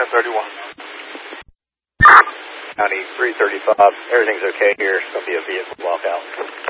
1031. County 335, everything's okay here. It's going to be a vehicle walkout.